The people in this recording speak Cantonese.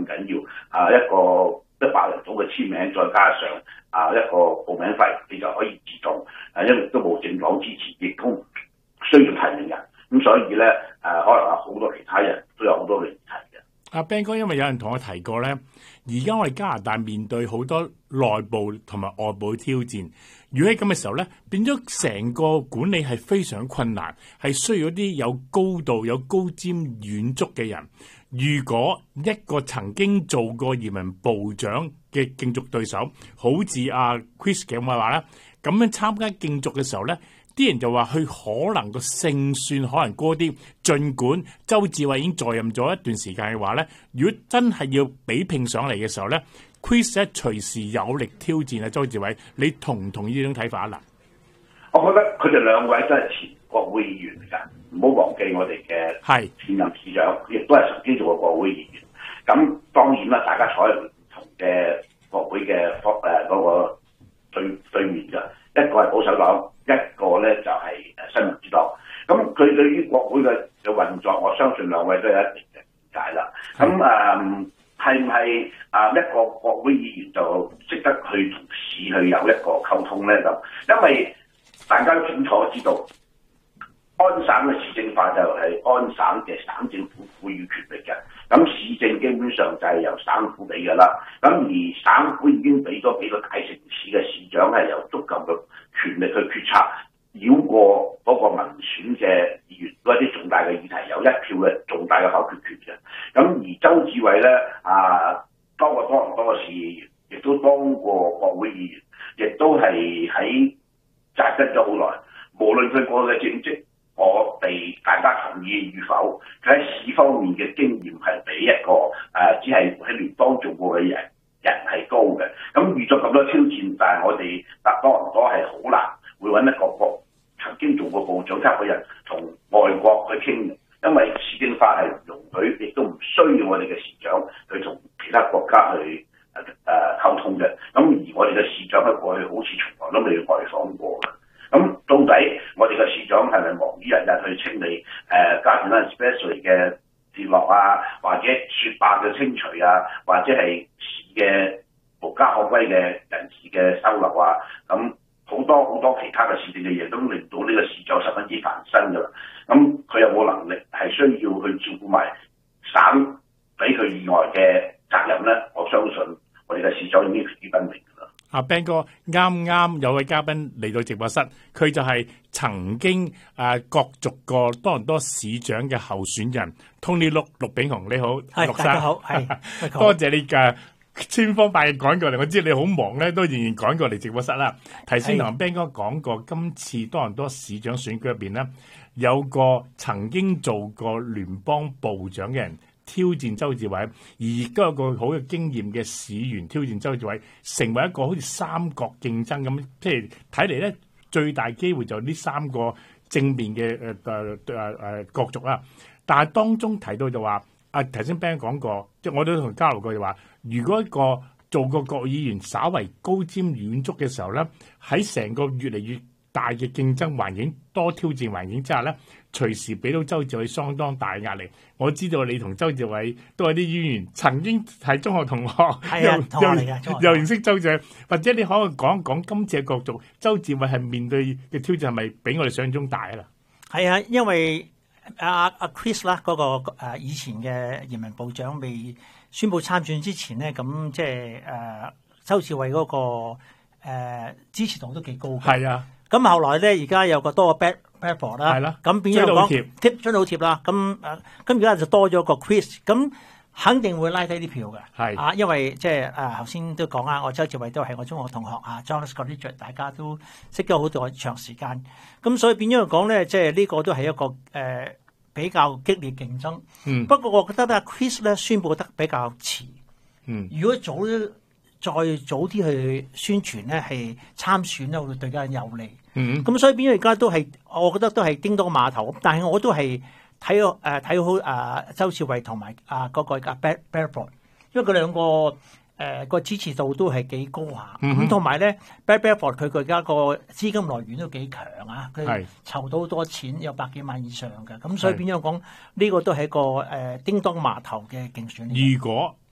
咁緊要一個100人組嘅簽名，再加上一個報名費，你就可以自動因為都冇政黨支持，亦都唔需要提名人，咁所以咧可能有好多其他人都有好多嘅議題嘅。 阿 Ben 哥，因為有人同我提過咧，而家我哋加拿大面對好多內部同埋外部嘅挑戰，如果喺咁嘅時候咧，變咗成個管理係非常困難，係需要一啲有高度、有高瞻遠矚嘅人。如果一個曾經做過移民部長嘅競逐對手，好似阿 Chris 咁嘅話咧，咁樣參加競逐嘅時候咧，啲人就話佢可能個勝算可能高啲。儘管周志偉已經在任咗一段時間嘅話咧，如果真係要比拼上嚟嘅時候咧，Chris 咧隨時有力挑戰啊周志偉，你同唔同意呢種睇法啊？嗱， 我覺得佢哋兩位都係前國會議員嚟㗎，唔好忘記我哋嘅現任市長，亦都係曾經做過國會議員。咁當然啦，大家坐喺唔同嘅國會嘅嗰個對面㗎，一個係保守黨，一個咧就係新民主黨。咁佢對於國會嘅運作，我相信兩位都有一定嘅理解啦。咁係唔係一個國會議員就識得去同市去有一個溝通咧？咁因為大家都清楚知道，安省嘅市政法就係安省嘅省政府賦予權力嘅，咁市政基本上就係由省府俾㗎啦。咁而省府已經俾咗幾個大城市嘅市長係有足夠嘅權力去決策，繞過嗰個民選嘅議員嗰啲重大嘅議題，有一票嘅重大嘅否決權嘅。咁而周志偉咧當過多倫多嘅市議員，亦都當過國會議員，亦都係喺紮根咗好耐。無論佢過去嘅政績，我哋大家同意與否，佢喺市方面嘅經驗係比一個只係喺聯邦做過嘅人係高嘅。咁遇咗咁多挑戰，但係我哋多倫多係好難會揾一個曾經做過部長級嘅人同外國去傾嘅，因為市政法係容許，亦都唔需要我哋嘅市長去同其他國家去溝通嘅。咁而我哋嘅市長喺過去好似從來都未外訪過嘅。咁到底我哋嘅市長係咪忙於日日去清理Gardiner Special 嘅跌落或者雪霸嘅清除或者係市嘅無家可歸嘅人士嘅收留咁好多其他嘅市政嘅嘢都令到呢個市長十分之煩身㗎啦。咁佢有冇能力係需要去照顧埋省俾佢以外嘅責任咧？我相信我哋嘅市長已經權於不明㗎啦。 阿 Ben 哥，啱有位嘉賓嚟到直播室，佢就係曾經角逐過多倫多市長嘅候選人 Tony 陸炳雄。你好，陸生， 大家好， 多謝你嘅千方百計趕過嚟。我知你好忙咧，都仍然趕過嚟直播室啦。頭先同 Ben 哥講過，今次多倫多市長選舉入邊咧，有個曾經做過聯邦部長嘅人挑戰周志偉，而亦都有個好嘅經驗嘅市員挑戰周志偉，成為一個好似三角競爭咁。即係睇嚟咧，最大機會就呢三個正面嘅角逐啦。但係當中提到就話，頭先 Ben 講過，即係我都同交流過就話，如果一個做過國會議員稍為高瞻遠矚嘅時候咧，喺成個越嚟越大嘅競爭環境、多挑戰環境之下咧，隨時俾到周志偉相當大壓力。我知道你同周志偉都係啲議員，曾經係中學同學，又認識周志偉，或者你可以講一講今次嘅角逐，周志偉係面對嘅挑戰係咪比我哋想象中大啊？啦， 係啊，因為阿 Chris 啦，嗰個以前嘅移民部長未宣布參選之前咧，咁即係周志偉嗰個支持度都幾高嘅。 係啊。 咁後來咧，而家有個多個 Bradford 啦， 係啦， 咁變咗講追到好貼啦。咁而家就多咗個 Chris，咁肯定會拉低啲票嘅。係因為即係頭先都講啦，我周志偉都係我中學同學John Scott， 大家都識咗好多長時間。咁所以變咗嚟講咧，即係呢個都係一個比較激烈競爭。不過我覺得咧，Chris 咧宣佈得比較遲。如果再早啲去宣傳咧，係參選咧，會對佢有利。咁所以變咗而家都係，我覺得都係叮當碼頭。但係我都係睇好周志偉同埋嗰個Bradford， 因為佢兩個個支持度都係幾高下。咁同埋咧，Bradford 佢而家個資金來源都幾強啊，佢籌到好多錢，有100幾萬以上嘅。咁所以變咗講呢個都係一個叮當碼頭嘅競選。 如果